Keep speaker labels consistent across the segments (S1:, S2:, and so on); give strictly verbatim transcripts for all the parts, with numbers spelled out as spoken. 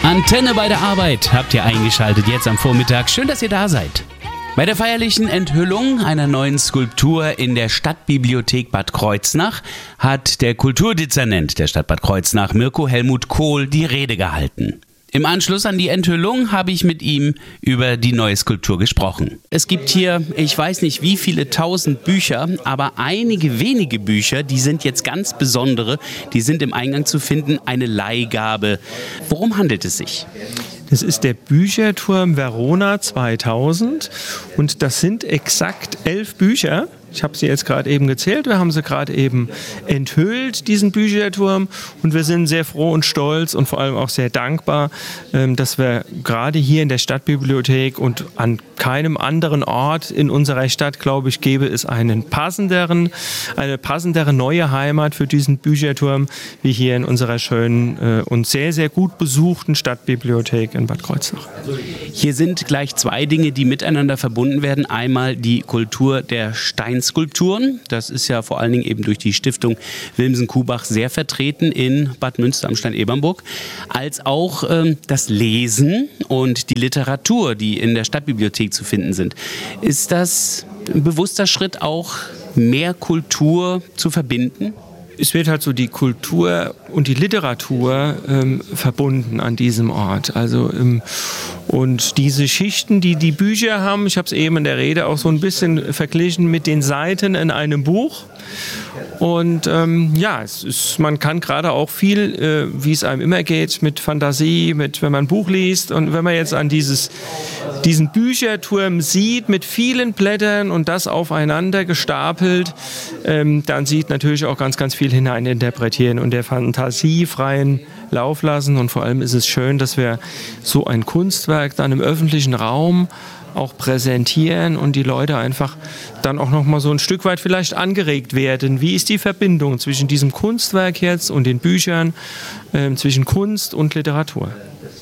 S1: Antenne bei der Arbeit habt ihr eingeschaltet jetzt am Vormittag. Schön, dass ihr da seid. Bei der feierlichen Enthüllung einer neuen Skulptur in der Stadtbibliothek Bad Kreuznach hat der Kulturdezernent der Stadt Bad Kreuznach, Mirko Helmut Kohl, die Rede gehalten. Im Anschluss an die Enthüllung habe ich mit ihm über die neue Skulptur gesprochen. Es gibt hier, ich weiß nicht wie viele tausend Bücher, aber einige wenige Bücher, die sind jetzt ganz besondere, die sind im Eingang zu finden, eine Leihgabe. Worum handelt es sich?
S2: Das ist der Bücherturm Verona zweitausend und das sind exakt elf Bücher. Ich habe sie jetzt gerade eben gezählt, wir haben sie gerade eben enthüllt, diesen Bücherturm, und wir sind sehr froh und stolz und vor allem auch sehr dankbar, dass wir gerade hier in der Stadtbibliothek und an keinem anderen Ort in unserer Stadt, glaube ich, gäbe es einen passenderen, eine passendere neue Heimat für diesen Bücherturm wie hier in unserer schönen und sehr, sehr gut besuchten Stadtbibliothek in Bad Kreuznach.
S1: Hier sind gleich zwei Dinge, die miteinander verbunden werden. Einmal die Kultur der Steinskulpturen. Das ist ja vor allen Dingen eben durch die Stiftung Wilmsen-Kubach sehr vertreten in Bad Münster am Stein-Ebernburg. Als auch ähm, das Lesen und die Literatur, die in der Stadtbibliothek zu finden sind. Ist das ein bewusster Schritt, auch mehr Kultur zu verbinden?
S2: Es wird halt so die Kultur und die Literatur ähm, verbunden an diesem Ort. Also ähm, und diese Schichten, die die Bücher haben, ich habe es eben in der Rede auch so ein bisschen verglichen mit den Seiten in einem Buch. Und ähm, ja, es ist, man kann gerade auch viel, äh, wie es einem immer geht, mit Fantasie, mit, wenn man ein Buch liest, und wenn man jetzt an dieses, diesen Bücherturm sieht mit vielen Blättern und das aufeinander gestapelt, ähm, dann sieht natürlich auch ganz, ganz viel hineininterpretieren und der Fantasie freien Lauf lassen. Und vor allem ist es schön, dass wir so ein Kunstwerk dann im öffentlichen Raum auch präsentieren und die Leute einfach dann auch noch mal so ein Stück weit vielleicht angeregt werden. Wie ist die Verbindung zwischen diesem Kunstwerk jetzt und den Büchern, äh, zwischen Kunst und Literatur?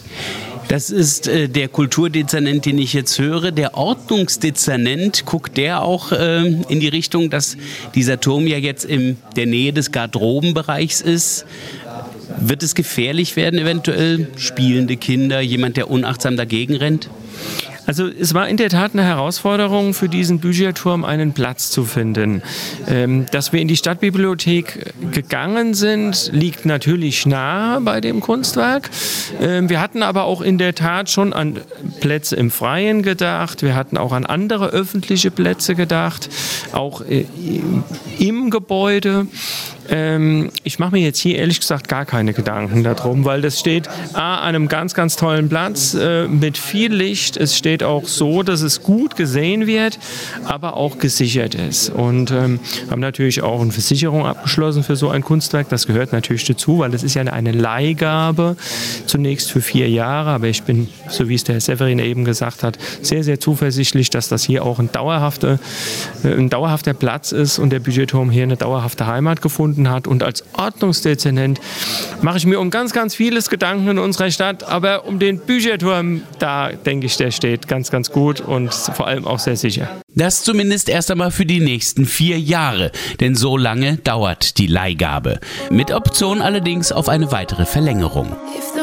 S1: Das ist äh, der Kulturdezernent, den ich jetzt höre. Der Ordnungsdezernent, guckt der auch äh, in die Richtung, dass dieser Turm ja jetzt in der Nähe des Garderobenbereichs ist? Wird es gefährlich werden, eventuell spielende Kinder, jemand, der unachtsam dagegen rennt?
S2: Also es war in der Tat eine Herausforderung für diesen Bücherturm, einen Platz zu finden. Ähm, dass wir in die Stadtbibliothek gegangen sind, liegt natürlich nahe bei dem Kunstwerk. Ähm, wir hatten aber auch in der Tat schon an Plätze im Freien gedacht. Wir hatten auch an andere öffentliche Plätze gedacht, auch äh, im Gebäude. Ähm, ich mache mir jetzt hier ehrlich gesagt gar keine Gedanken darum, weil das steht A, an einem ganz, ganz tollen Platz äh, mit viel Licht. Es steht auch so, dass es gut gesehen wird, aber auch gesichert ist. Und ähm, haben natürlich auch eine Versicherung abgeschlossen für so ein Kunstwerk. Das gehört natürlich dazu, weil das ist ja eine Leihgabe, zunächst für vier Jahre. Aber ich bin, so wie es der Herr Severin eben gesagt hat, sehr, sehr zuversichtlich, dass das hier auch ein dauerhafter, äh, ein dauerhafter Platz ist und der Bücherturm hier eine dauerhafte Heimat gefunden hat. Und als Ordnungsdezernent mache ich mir um ganz, ganz vieles Gedanken in unserer Stadt, aber um den Bücherturm, da denke ich, der steht ganz, ganz gut und vor allem auch sehr sicher.
S1: Das zumindest erst einmal für die nächsten vier Jahre, denn so lange dauert die Leihgabe. Mit Option allerdings auf eine weitere Verlängerung.